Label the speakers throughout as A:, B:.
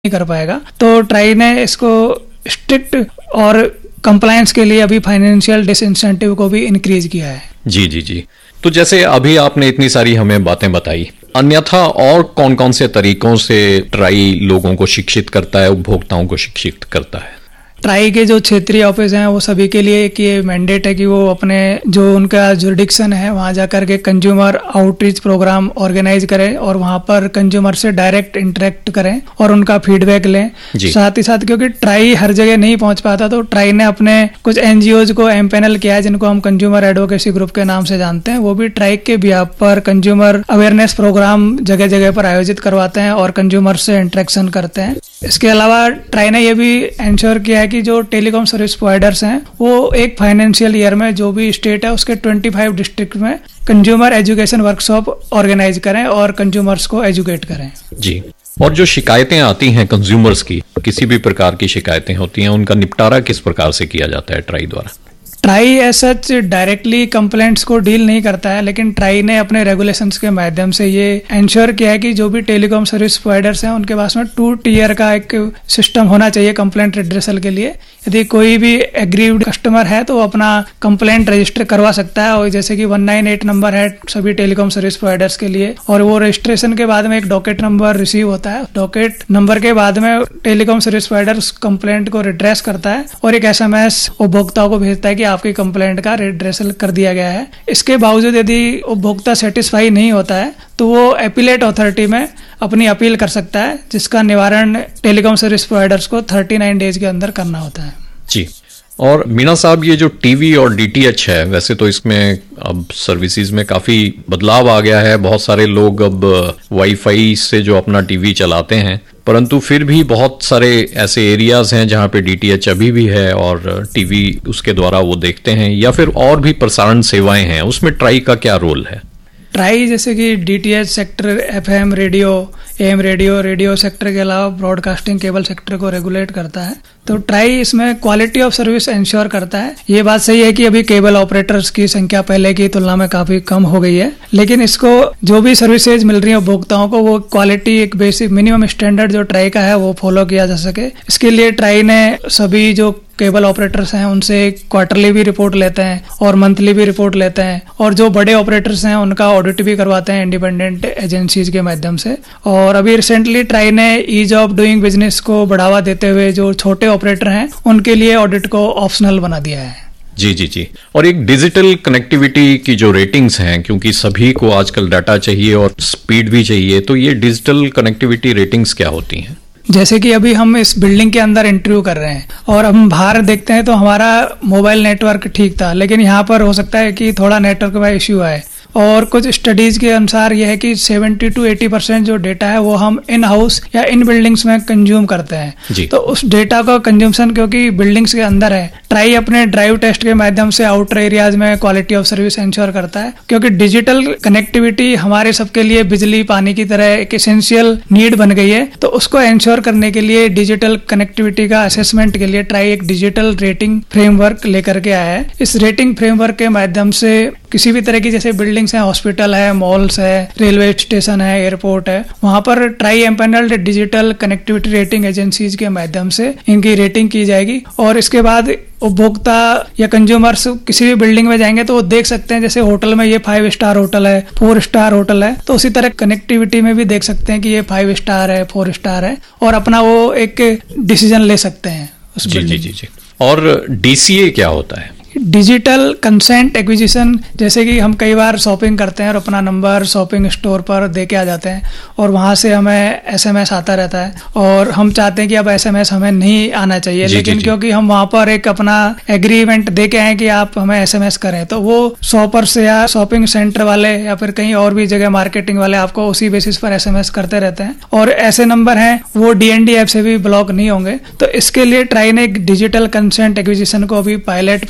A: नहीं कर पाएगा। तो ट्राई ने इसको स्ट्रिक्ट और कंप्लायंस के लिए अभी फाइनेंशियल डिसइंसेंटिव को भी इंक्रीज किया है।
B: जी जी जी। तो जैसे अभी आपने इतनी सारी हमें बातें बताई, अन्यथा और कौन कौन से तरीकों से ट्राई लोगों को शिक्षित करता है, उपभोक्ताओं को शिक्षित करता है?
A: ट्राई के जो क्षेत्रीय ऑफिस हैं वो सभी के लिए एक ये मैंडेट है कि वो अपने जो उनका जुरिडिक्शन है वहाँ जाकर के कंज्यूमर आउटरीच प्रोग्राम ऑर्गेनाइज करें और वहाँ पर कंज्यूमर से डायरेक्ट इंटरेक्ट करें और उनका फीडबैक लें। साथ ही साथ क्योंकि ट्राई हर जगह नहीं पहुँच पाता तो ट्राई ने अपने कुछ एनजीओज को एम्पैनल किया है जिनको हम कंज्यूमर एडवोकेसी ग्रुप के नाम से जानते हैं। वो भी ट्राई के बिहाफ पर कंज्यूमर अवेयरनेस प्रोग्राम जगह जगह पर आयोजित करवाते हैं और कंज्यूमर से इंटरेक्शन करते हैं। इसके अलावा ट्राई ने यह भी इंश्योर किया है कि जो टेलीकॉम सर्विस प्रोवाइडर्स हैं वो एक फाइनेंशियल ईयर में जो भी स्टेट है उसके 25 डिस्ट्रिक्ट में कंज्यूमर एजुकेशन वर्कशॉप ऑर्गेनाइज करें और कंज्यूमर्स को एजुकेट करें।
B: जी। और जो शिकायतें आती हैं कंज्यूमर्स की, किसी भी प्रकार की शिकायतें होती हैं, उनका निपटारा किस प्रकार से किया जाता है ट्राई द्वारा?
A: Try as such directly complaints को डील नहीं करता है, लेकिन ट्राई ने अपने रेगुलेशंस के माध्यम से ये इंश्योर किया है कि जो भी टेलीकॉम सर्विस प्रोवाइडर्स हैं उनके पास में 2 टियर का एक सिस्टम होना चाहिए कंप्लेंट रिड्रेसल के लिए। यदि कोई भी एग्रीव्ड कस्टमर है तो वो अपना कंप्लेंट रजिस्टर करवा सकता है, और जैसे कि 198 नंबर है सभी टेलीकॉम सर्विस प्रोवाइडर्स के लिए, और वो रजिस्ट्रेशन के बाद में एक डॉकेट नंबर रिसीव होता है। डॉकेट नंबर के बाद में टेलीकॉम सर्विस प्रोवाइडर्स कंप्लेंट को रिड्रेस करता है और एक SMS उपभोक्ताओं को भेजता है कि आपकी कंप्लेंट का रिड्रेसल कर दिया गया है। इसके बावजूद यदि उपभोक्ता सेटिस्फाई नहीं होता है तो वो अपीलेट अथॉरिटी में अपनी अपील कर सकता है, जिसका निवारण टेलीकॉम सर्विस प्रोवाइडर्स को 39 डेज के अंदर करना होता है।
B: जी। और मीना साहब, ये जो टीवी और DTH है, वैसे तो इसमें अब सर्विसेज में काफी बदलाव आ गया है। बहुत सारे लोग अब वाईफाई से जो अपना टीवी चलाते हैं, परंतु फिर भी बहुत सारे ऐसे एरियाज हैं जहां पे DTH अभी भी है और टीवी उसके द्वारा वो देखते हैं, या फिर और भी प्रसारण सेवाएं हैं, उसमें ट्राई का क्या रोल है?
A: ट्राई जैसे कि DTH sector, FM radio, AM radio sector के अलावा ब्रॉडकास्टिंग केबल सेक्टर को रेगुलेट करता है। तो ट्राई इसमें क्वालिटी ऑफ सर्विस इंश्योर करता है। ये बात सही है कि अभी केबल ऑपरेटर्स की संख्या पहले की तुलना में काफी कम हो गई है, लेकिन इसको जो भी सर्विसेज मिल रही है उपभोक्ताओं को वो क्वालिटी, एक बेसिक मिनिमम स्टैंडर्ड जो ट्राई का है वो फॉलो किया जा सके। इसके लिए ट्राई ने सभी जो केबल ऑपरेटर्स हैं उनसे क्वार्टरली भी रिपोर्ट लेते हैं और मंथली भी रिपोर्ट लेते हैं, और जो बड़े ऑपरेटर्स हैं उनका ऑडिट भी करवाते हैं इंडिपेंडेंट एजेंसीज के माध्यम से। और अभी रिसेंटली ट्राई ने ईज ऑफ डूइंग बिजनेस को बढ़ावा देते हुए जो छोटे ऑपरेटर हैं उनके लिए ऑडिट को ऑप्शनल बना दिया है।
B: जी जी जी। और एक डिजिटल कनेक्टिविटी की जो रेटिंग्स हैं, क्योंकि सभी को आजकल डाटा चाहिए और स्पीड भी चाहिए, तो ये डिजिटल कनेक्टिविटी रेटिंग्स क्या होती हैं?
A: जैसे कि अभी हम इस बिल्डिंग के अंदर इंटरव्यू कर रहे हैं और हम बाहर देखते हैं तो हमारा मोबाइल नेटवर्क ठीक था, लेकिन यहाँ पर हो सकता है कि थोड़ा नेटवर्क में इश्यू आए, और कुछ स्टडीज के अनुसार यह है कि 70 to 80% जो डेटा है वो हम इन हाउस या इन बिल्डिंग्स में कंज्यूम करते हैं। तो उस डेटा का कंज्यूमशन क्योंकि बिल्डिंग्स के अंदर है, ट्राई अपने ड्राइव टेस्ट के माध्यम से आउटर एरियाज में क्वालिटी ऑफ सर्विस इंश्योर करता है, क्योंकि डिजिटल कनेक्टिविटी हमारे सबके लिए बिजली पानी की तरह एक एसेंशियल नीड बन गई है। तो उसको इंश्योर करने के लिए डिजिटल कनेक्टिविटी का असेसमेंट के लिए ट्राई एक डिजिटल रेटिंग फ्रेमवर्क लेकर के आया है। इस रेटिंग फ्रेमवर्क के माध्यम से किसी भी तरह की, जैसे बिल्डिंग्स हैं, हॉस्पिटल है, मॉल्स है, रेलवे स्टेशन है, एयरपोर्ट है, वहां पर try empanelled digital connectivity rating agencies के माध्यम से इनकी रेटिंग की जाएगी। और इसके बाद उपभोक्ता या कंज्यूमर्स किसी भी बिल्डिंग में जाएंगे तो वो देख सकते हैं, जैसे होटल में ये 5 स्टार होटल है, 4 स्टार होटल है, तो उसी तरह कनेक्टिविटी में भी देख सकते हैं कि ये 5 स्टार है, 4 स्टार है, और अपना वो एक डिसीजन ले सकते हैं उस
B: जी जी जी। और DCA क्या होता है?
A: Digital consent acquisition. जैसे कि हम कई बार शॉपिंग करते हैं और अपना नंबर शॉपिंग स्टोर पर दे के आ जाते हैं और वहां से हमें SMS आता रहता है और हम चाहते हैं कि अब SMS हमें नहीं आना चाहिए, लेकिन क्योंकि हम वहां पर एक अपना एग्रीमेंट दे के आए कि आप हमें SMS करें, तो वो शॉपर्स या शॉपिंग सेंटर वाले या फिर कहीं और भी जगह मार्केटिंग वाले आपको उसी बेसिस पर SMS करते रहते हैं, और ऐसे नंबर हैं वो DND ऐप से भी ब्लॉक नहीं होंगे। तो इसके लिए ट्राई ने एक डिजिटल कंसेंट एक्विजिशन को अभी पायलट प्रोजेक्ट में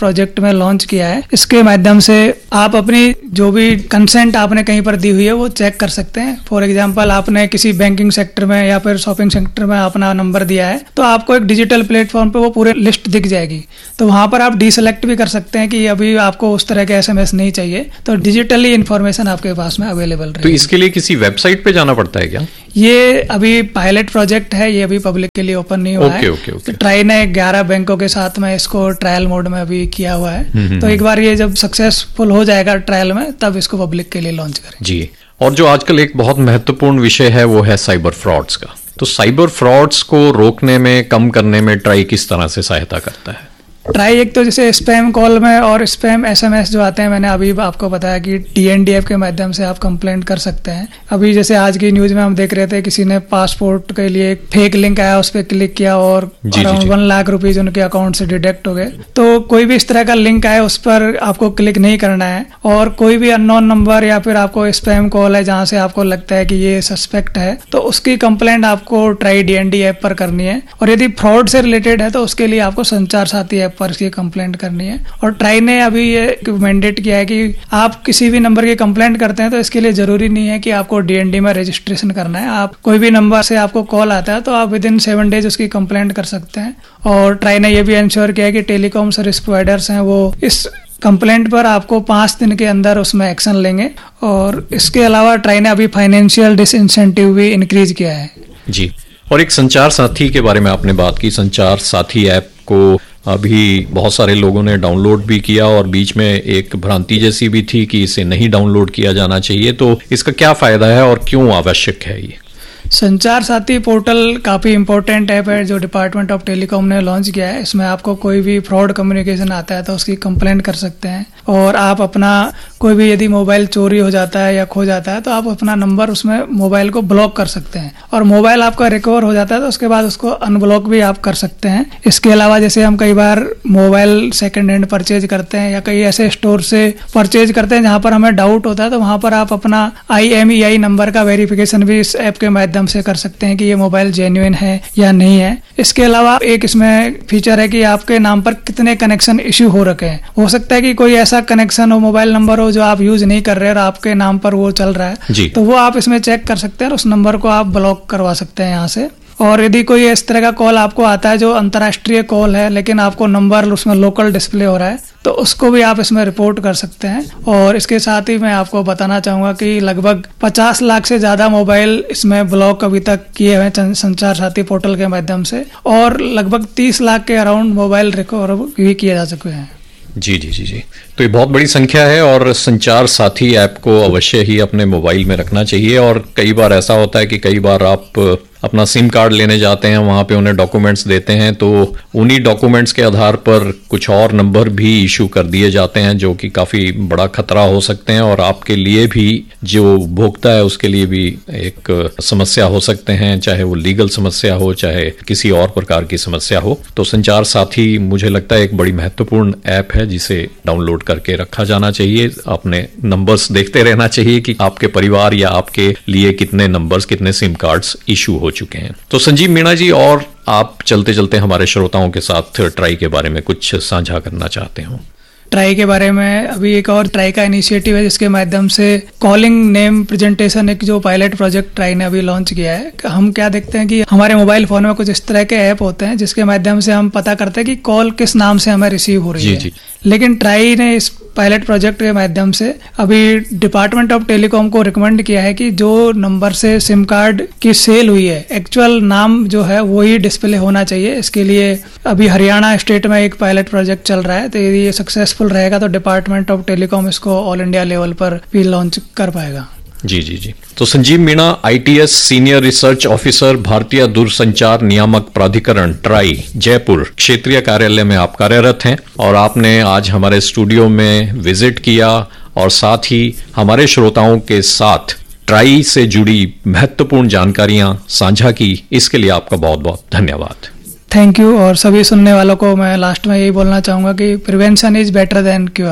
A: में लॉन्च किया है। इसके माध्यम से आप अपनी जो भी कंसेंट आपने कहीं पर दी हुई है वो चेक कर सकते हैं। फॉर एग्जांपल आपने किसी बैंकिंग सेक्टर में या फिर शॉपिंग सेक्टर में अपना नंबर दिया है, तो आपको एक डिजिटल प्लेटफॉर्म पे वो पूरे लिस्ट दिख जाएगी। तो वहां पर आप डीसेलेक्ट भी कर सकते हैं कि अभी आपको उस तरह के SMS नहीं चाहिए, तो डिजिटली इन्फॉर्मेशन आपके पास में अवेलेबल रहेगी।
B: तो इसके लिए किसी वेबसाइट पे जाना पड़ता है क्या?
A: ये अभी पायलट प्रोजेक्ट है, ये अभी पब्लिक के लिए ओपन नहीं हुआ है।
B: ओके।
A: ट्राई ने 11 बैंकों के साथ में इसको ट्रायल मोड में अभी किया हुआ है। तो एक बार ये जब सक्सेसफुल हो जाएगा ट्रायल में, तब इसको पब्लिक के लिए लॉन्च करेंगे।
B: जी। और जो आजकल एक बहुत महत्वपूर्ण विषय है वो है साइबर फ्रॉड्स का। तो साइबर फ्रॉड्स को रोकने में, कम करने में ट्राई किस तरह से सहायता करता है?
A: ट्राई एक तो जैसे स्पैम कॉल में और स्पैम SMS जो आते हैं, मैंने अभी आपको बताया कि TNDF के माध्यम से आप कंप्लेंट कर सकते हैं। अभी जैसे आज की न्यूज में हम देख रहे थे, किसी ने पासपोर्ट के लिए एक फेक लिंक आया, उस पर क्लिक किया और अराउंड 1 लाख रुपीज उनके अकाउंट से डिडक्ट हो गए। तो कोई भी इस तरह का लिंक आए उस पर आपको क्लिक नहीं करना है। और कोई भी अननोन नंबर या फिर आपको स्पैम कॉल है जहां से आपको लगता है कि ये सस्पेक्ट है, तो उसकी कंप्लेंट आपको ट्राई DND ऐप पर करनी है। और यदि फ्रॉड से रिलेटेड है तो उसके लिए आपको संचार साथी ऐप पर इसकी कंप्लेंट करनी है। और ट्राई ने अभी ये मैंडेट किया है कि आप किसी भी नंबर की कंप्लेंट करते हैं तो इसके लिए जरूरी नहीं है कि आपको DND में रजिस्ट्रेशन करना है। आप कोई भी नंबर से आपको कॉल आता है तो आप विदिन 7 डेज उसकी कंप्लेंट कर सकते हैं। और ट्राई ने ये भी इंश्योर किया है कि टेलीकॉम सर्विस प्रोवाइडर्स हैं वो इस कंप्लेंट पर आपको 5 दिन के अंदर उसमें एक्शन लेंगे। और इसके अलावा ट्राई ने अभी फाइनेंशियल डिसइंसेंटिव भी इंक्रीज किया है।
B: जी। और एक संचार साथी के बारे में आपने बात की। संचार साथी ऐप को अभी बहुत सारे लोगों ने डाउनलोड भी किया और बीच में एक भ्रांति जैसी भी थी कि इसे नहीं डाउनलोड किया जाना चाहिए। तो इसका क्या फायदा है और क्यों आवश्यक है ये?
A: संचार साथी पोर्टल काफ़ी इंपॉर्टेंट ऐप है जो डिपार्टमेंट ऑफ टेलीकॉम ने लॉन्च किया है। इसमें आपको कोई भी फ्रॉड कम्युनिकेशन आता है तो उसकी कंप्लेंट कर सकते हैं। और आप अपना कोई भी यदि मोबाइल चोरी हो जाता है या खो जाता है तो आप अपना नंबर उसमें मोबाइल को ब्लॉक कर सकते हैं। और मोबाइल आपका रिकवर हो जाता है तो उसके बाद उसको अनब्लॉक भी आप कर सकते हैं। इसके अलावा जैसे हम कई बार मोबाइल सेकेंड हैंड परचेज करते हैं या कई ऐसे स्टोर से परचेज करते हैं जहां पर हमें डाउट होता है, तो वहां पर आप अपना IMEI नंबर का वेरिफिकेशन भी इस ऐप के माध्यम से कर सकते हैं कि ये मोबाइल जेन्युइन है या नहीं है। इसके अलावा एक इसमें फीचर है कि आपके नाम पर कितने कनेक्शन इश्यू हो रखे हैं। हो सकता है कि कोई ऐसा कनेक्शन हो, मोबाइल नंबर हो जो आप यूज नहीं कर रहे और आपके नाम पर वो चल रहा है, तो वो आप इसमें चेक कर सकते हैं और उस नंबर को आप ब्लॉक करवा सकते हैं यहाँ से। और यदि कोई इस तरह का कॉल आपको आता है जो अंतर्राष्ट्रीय कॉल है लेकिन आपको नंबर उसमें लोकल डिस्प्ले हो रहा है, तो उसको भी आप इसमें रिपोर्ट कर सकते हैं। और इसके साथ ही मैं आपको बताना चाहूंगा कि लगभग 50 लाख से ज्यादा मोबाइल इसमें ब्लॉक अभी तक किए हुए हैं संचार साथी पोर्टल के माध्यम से, और लगभग 30 लाख के अराउंड मोबाइल रिकवर भी किए जा चुके हैं।
B: जी। तो ये बहुत बड़ी संख्या है और संचार साथी ऐप को अवश्य ही अपने मोबाइल में रखना चाहिए। और कई बार ऐसा होता है कि कई बार आप अपना सिम कार्ड लेने जाते हैं, वहां पे उन्हें डॉक्यूमेंट्स देते हैं, तो उन्हीं डॉक्यूमेंट्स के आधार पर कुछ और नंबर भी इशू कर दिए जाते हैं जो कि काफी बड़ा खतरा हो सकते हैं और आपके लिए भी, जो उपभोक्ता है उसके लिए भी एक समस्या हो सकते हैं, चाहे वो लीगल समस्या हो चाहे किसी और प्रकार की समस्या हो। तो संचार साथी मुझे लगता है एक बड़ी महत्वपूर्ण ऐप है जिसे डाउनलोड करके रखा जाना चाहिए। अपने नंबर्स देखते रहना चाहिए कि आपके परिवार या आपके लिए कितने नंबर्स, कितने सिम कार्ड्स इशू हो चुके हैं। तो संजीव मीणा जी, और आप चलते चलते हमारे श्रोताओं के साथ ट्राई के बारे में कुछ साझा करना चाहते हो?
A: ट्राई के बारे में अभी एक और ट्राई का इनिशिएटिव है जिसके माध्यम से कॉलिंग नेम प्रेजेंटेशन, एक जो पायलट प्रोजेक्ट ट्राई ने अभी लॉन्च किया है। हम क्या देखते हैं कि हमारे मोबाइल फोन में कुछ इस तरह के ऐप होते हैं जिसके माध्यम से हम पता करते हैं कि कॉल किस नाम से हमें रिसीव हो रही है। लेकिन ट्राई ने इस पायलट प्रोजेक्ट के माध्यम से अभी डिपार्टमेंट ऑफ टेलीकॉम को रिकमेंड किया है कि जो नंबर से सिम कार्ड की सेल हुई है, एक्चुअल नाम जो है वही डिस्प्ले होना चाहिए। इसके लिए अभी हरियाणा स्टेट में एक पायलट प्रोजेक्ट चल रहा है, तो यदि ये सक्सेसफुल रहेगा तो डिपार्टमेंट ऑफ टेलीकॉम इसको ऑल इंडिया लेवल पर भी लॉन्च कर पाएगा।
B: जी। तो Sanjeev Meena, ITS senior research officer, भारतीय दूरसंचार नियामक प्राधिकरण ट्राई जयपुर क्षेत्रीय कार्यालय में आप कार्यरत हैं और आपने आज हमारे स्टूडियो में विजिट किया और साथ ही हमारे श्रोताओं के साथ ट्राई से जुड़ी महत्वपूर्ण जानकारियां साझा की। इसके लिए आपका बहुत बहुत धन्यवाद।
A: Thank you. और सभी सुनने वालों को मैं लास्ट में यही बोलना चाहूंगा कि prevention is better than cure.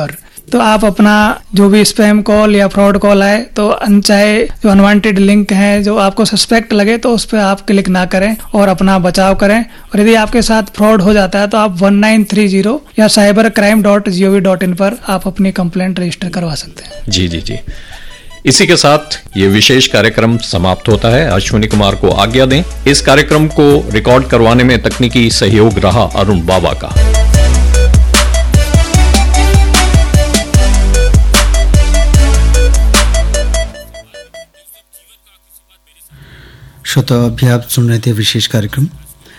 A: तो आप अपना जो भी स्पैम कॉल या फ्रॉड कॉल आए तो अनचाहे जो अनवांटेड लिंक हैं जो आपको सस्पेक्ट लगे तो उस पर आप क्लिक ना करें और अपना बचाव करें। और यदि आपके साथ फ्रॉड हो जाता है तो आप 1930 या cybercrime.gov.in पर आप अपनी कंप्लेंट रजिस्टर करवा सकते हैं।
B: जी जी जी। इसी के साथ ये विशेष कार्यक्रम समाप्त होता है। अश्विनी कुमार को आज्ञा दें। इस कार्यक्रम को रिकॉर्ड करवाने में तकनीकी सहयोग रहा अरुण बाबा का।
C: श्रोता, अभी आप सुन रहे थे विशेष कार्यक्रम